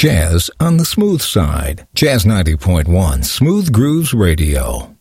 Jazz on the smooth side. Jazz 90.1 Smooth Grooves Radio.